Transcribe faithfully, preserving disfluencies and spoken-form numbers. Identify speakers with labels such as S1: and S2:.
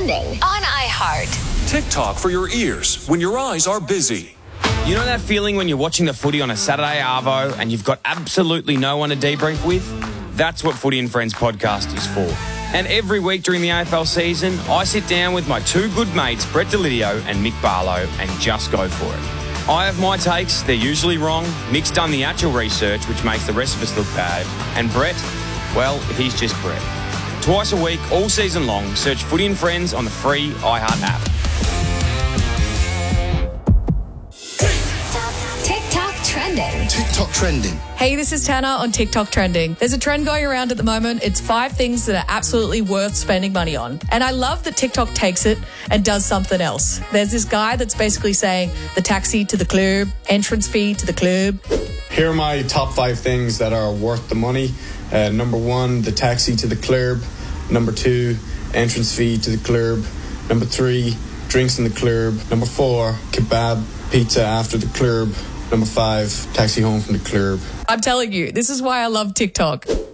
S1: Trending on iHeart.
S2: TikTok for your ears when your eyes are busy.
S3: You know that feeling when you're watching the footy on a Saturday arvo and you've got absolutely no one to debrief with? That's what Footy and Friends podcast is for. And every week during the A F L season, I sit down with my two good mates, Brett Delidio and Mick Barlow, and just go for it. I have my takes, they're usually wrong. Mick's done the actual research, which makes the rest of us look bad. And Brett, well, he's just Brett. Twice a week, all season long, search Footy and Friends on the free iHeart app.
S1: TikTok trending.
S4: TikTok trending.
S5: Hey, this is Tana on TikTok trending. There's a trend going around at the moment. It's five things that are absolutely worth spending money on. And I love that TikTok takes it and does something else. There's this guy that's basically saying the taxi to the club, entrance fee to the club.
S6: Here are my top five things that are worth the money. Uh, number one, the taxi to the club. Number two, entrance fee to the club. Number three, drinks in the club. Number four, kebab, pizza after the club. Number five, taxi home from the club.
S5: I'm telling you, this is why I love TikTok.